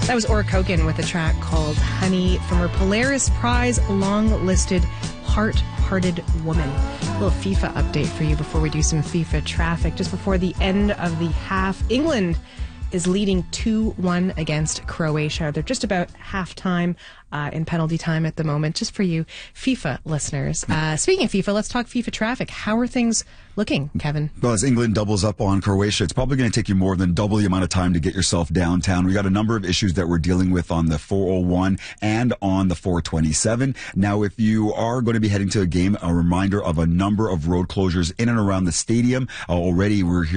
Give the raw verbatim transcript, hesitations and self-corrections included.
That was Ora Kogan with a track called Honey from her Polaris Prize long-listed Heart-Hearted Woman. A little FIFA update for you before we do some FIFA traffic. Just before the end of the half, England is leading two one against Croatia. They're just about halftime uh, in penalty time at the moment, just for you FIFA listeners. Uh, speaking of FIFA, let's talk FIFA traffic. How are things looking, Kevin? Well, as England doubles up on Croatia, it's probably going to take you more than double the amount of time to get yourself downtown. We got a number of issues that we're dealing with on the four oh one and on the four twenty-seven. Now, if you are going to be heading to a game, a reminder of a number of road closures in and around the stadium. Uh, already we're here